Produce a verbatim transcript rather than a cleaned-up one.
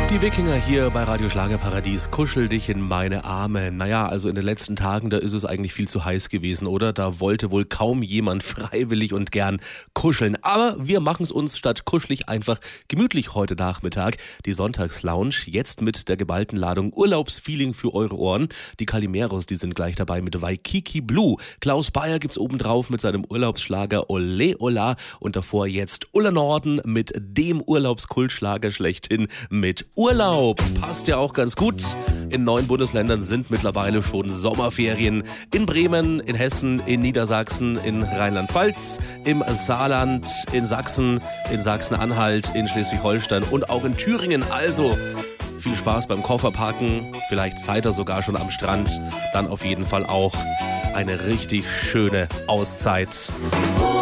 Die Wikinger hier bei Radio Schlagerparadies, kuschel dich in meine Arme. Naja, also in den letzten Tagen, da ist es eigentlich viel zu heiß gewesen, oder? Da wollte wohl kaum jemand freiwillig und gern kuscheln. Aber wir machen es uns statt kuschelig einfach gemütlich heute Nachmittag. Die Sonntagslounge, jetzt mit der geballten Ladung Urlaubsfeeling für eure Ohren. Die Calimeros, die sind gleich dabei mit Waikiki Blue. Klaus Bayer gibt's obendrauf mit seinem Urlaubsschlager Ole Ola. Und davor jetzt Ulla Norden mit dem Urlaubskultschlager schlechthin mit Urlaub. Passt ja auch ganz gut. In neun Bundesländern sind mittlerweile schon Sommerferien. In Bremen, in Hessen, in Niedersachsen, in Rheinland-Pfalz, im Saarland, in Sachsen, in Sachsen-Anhalt, in Schleswig-Holstein und auch in Thüringen. Also viel Spaß beim Kofferpacken. Vielleicht seid ihr sogar schon am Strand. Dann auf jeden Fall auch eine richtig schöne Auszeit.